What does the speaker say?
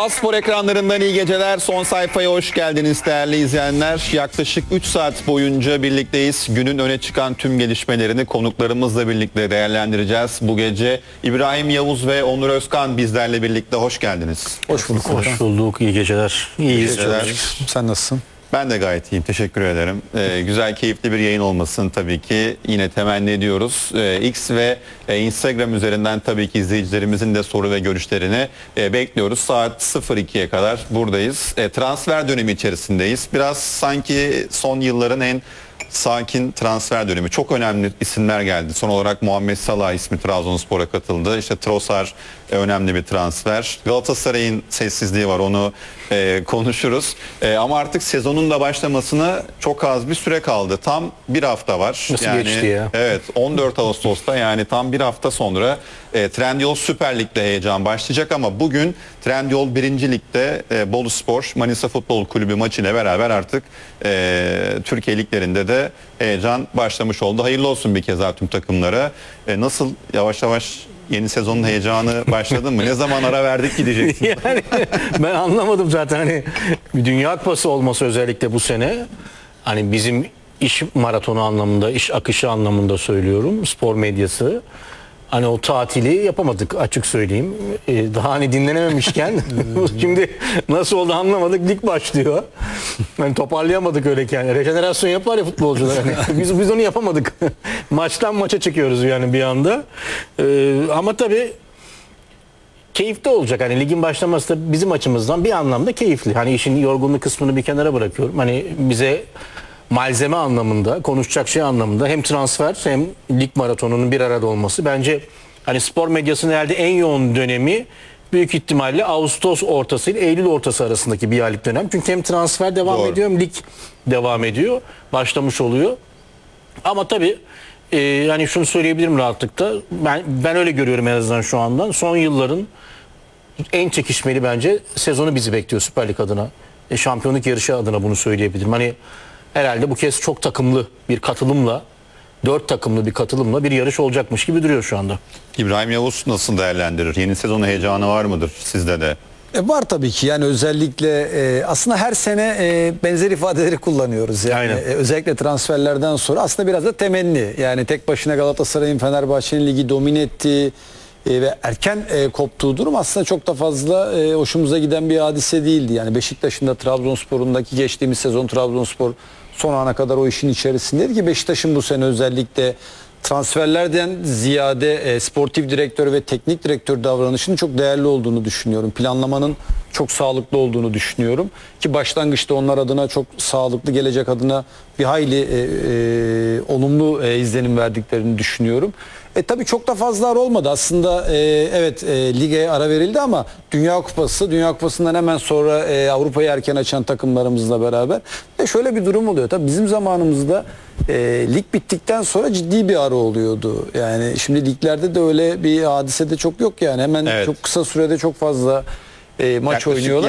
Spor ekranlarından iyi geceler. Son sayfaya hoş geldiniz değerli izleyenler. Yaklaşık 3 saat boyunca birlikteyiz. Günün öne çıkan tüm gelişmelerini konuklarımızla birlikte değerlendireceğiz. Bu gece İbrahim Yavuz ve Onur Özkan bizlerle birlikte. Hoş geldiniz. Hoş bulduk. Hoş bulduk. İyi geceler. İyiyiz. geceler. Sen nasılsın? Ben de gayet iyiyim. Teşekkür ederim. Güzel, keyifli bir yayın olmasını tabii ki yine temenni ediyoruz. X ve Instagram üzerinden tabii ki izleyicilerimizin de soru ve görüşlerini bekliyoruz. Saat 02'ye kadar buradayız. Transfer dönemi içerisindeyiz. Biraz sanki son yılların en sakin transfer dönemi. Çok önemli isimler geldi. Son olarak Muhammed Salah ismi Trabzonspor'a katıldı. İşte Trossard önemli bir transfer. Galatasaray'ın sessizliği var, onu konuşuruz. Ama artık sezonun da başlamasına çok az bir süre kaldı. Tam bir hafta var. Nasıl geçti ya? Evet, 14 Ağustos'ta yani tam bir hafta sonra Trendyol Süper Lig'de heyecan başlayacak ama bugün Trendyol 1. Lig'de Boluspor Manisa Futbol Kulübü maçıyla beraber artık Türkiye liglerinde de heyecan başlamış oldu. Hayırlı olsun bir kez daha tüm takımlara. Nasıl yavaş yavaş yeni sezonun heyecanı başladı mı? Ne zaman ara verdik gideceksin? Yani ben anlamadım zaten, hani bir Dünya Kupası olması özellikle bu sene, hani bizim iş maratonu anlamında, iş akışı anlamında söylüyorum, spor medyası. Hani o tatili yapamadık, açık söyleyeyim. Daha hani dinlenememişken şimdi nasıl oldu anlamadık. Lig başlıyor. Hani toparlayamadık öyle yani. Rejenerasyon yapar ya futbolcular. Hani. Biz onu yapamadık. Maçtan maça çıkıyoruz yani bir anda. Ama tabii keyifli olacak. Hani ligin başlaması da bizim açımızdan bir anlamda keyifli. Hani işin yorgunluk kısmını bir kenara bırakıyorum. Hani bize malzeme anlamında, konuşacak şey anlamında hem transfer hem lig maratonunun bir arada olması bence hani spor medyasının herhalde en yoğun dönemi büyük ihtimalle Ağustos ortası ile Eylül ortası arasındaki bir aylık dönem. Çünkü hem transfer devam Doğru. ediyor hem lig devam ediyor. Başlamış oluyor. Ama tabii yani şunu söyleyebilirim rahatlıkla. Ben öyle görüyorum en azından şu andan. Son yılların en çekişmeli bence sezonu bizi bekliyor Süper Lig adına. Şampiyonluk yarışı adına bunu söyleyebilirim. Hani herhalde bu kez çok takımlı bir katılımla, 4 takımlı bir katılımla bir yarış olacakmış gibi duruyor şu anda. İbrahim Yavuz nasıl değerlendirir? Yeni sezonu heyecanı var mıdır sizde de? Var tabii ki, yani özellikle aslında her sene benzer ifadeleri kullanıyoruz. Yani, Aynen. Özellikle transferlerden sonra aslında biraz da temenni. Yani tek başına Galatasaray'ın, Fenerbahçe'nin ligi domine ettiği ve erken koptuğu durum aslında çok da fazla hoşumuza giden bir hadise değildi. Yani Beşiktaş'ın da Trabzonspor'undaki geçtiğimiz sezon Trabzonspor son ana kadar o işin içerisindeydi ki Beşiktaş'ın bu sene özellikle transferlerden ziyade sportif direktör ve teknik direktör davranışının çok değerli olduğunu düşünüyorum. Planlamanın çok sağlıklı olduğunu düşünüyorum. Ki başlangıçta onlar adına çok sağlıklı, gelecek adına bir hayli olumlu izlenim verdiklerini düşünüyorum. Tabii çok da fazla ara olmadı. Aslında evet, lige ara verildi ama Dünya Kupası'ndan hemen sonra Avrupa'yı erken açan takımlarımızla beraber şöyle bir durum oluyor. Tabii bizim zamanımızda lig bittikten sonra ciddi bir ara oluyordu. Yani şimdi liglerde de öyle bir hadise de çok yok yani. Hemen Evet. çok kısa sürede çok fazla maç Yaklaşık oynuyorlar.